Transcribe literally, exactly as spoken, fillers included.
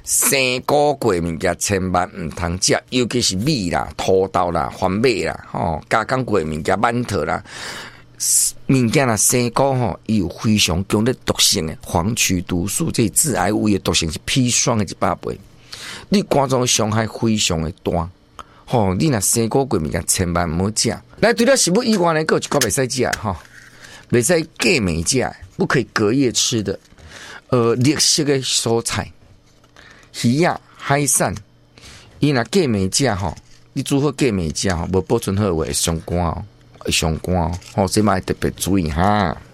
生果过物件千万毋通食，尤其是米啦、土豆啦、番麦啦、吼加工过物件馒头啦，物件啦生果吼，伊有非常强烈毒性的黄曲毒素，这致癌物的毒性是砒霜的一百倍，你肝脏伤害非常的大。吼、哦，你若生果过物件千万毋好食。来，除了食物以外呢，还有一个袂使食吼，袂使隔暝食，不可以隔夜吃的。呃，绿色的蔬菜。鱼啊、海产，伊若隔暝食吼，你煮好隔暝食吼，无保存好话会伤肝哦，会伤肝哦，吼，这嘛特别注意哈。